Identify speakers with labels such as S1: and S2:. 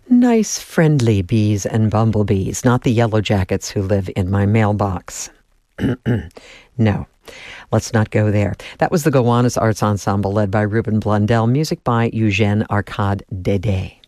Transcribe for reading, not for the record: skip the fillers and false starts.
S1: Nice, friendly bees and bumblebees, not the yellow jackets who live in my mailbox. No, let's not go there. That was the Gowanus Arts Ensemble led by Ruben Blundell, music by Eugène Arcade Dédé.